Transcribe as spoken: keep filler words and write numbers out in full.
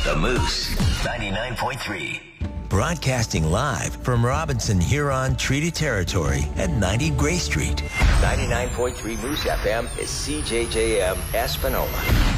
The Moose, ninety-nine point three. Broadcasting live from Robinson Huron Treaty Territory at ninety Gray Street. ninety-nine point three Moose F M is C J J M Espanola.